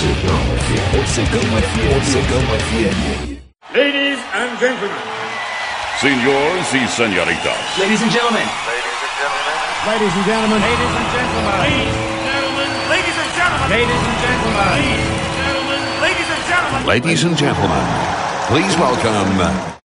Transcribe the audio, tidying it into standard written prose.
Ladies and gentlemen. Señores y señoritas. Ladies and gentlemen. Ladies and gentlemen. Ladies and gentlemen. Ladies and gentlemen. Ladies and gentlemen. Ladies and gentlemen. Ladies and gentlemen, please welcome